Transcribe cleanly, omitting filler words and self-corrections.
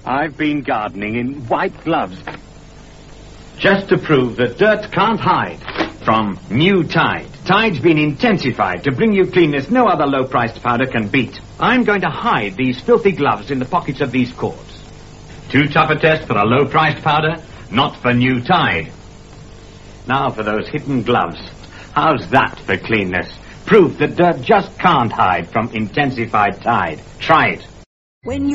I've been gardening in white gloves. Just to prove that dirt can't hide from new Tide. Tide's been intensified to bring you cleanness no other low-priced powder can beat. I'm going to hide these filthy gloves in the pockets of these cords. Too tough a test for a low-priced powder? Not for new Tide. Now for those hidden gloves. How's that for cleanness? Proof that dirt just can't hide from intensified Tide. Try it. When you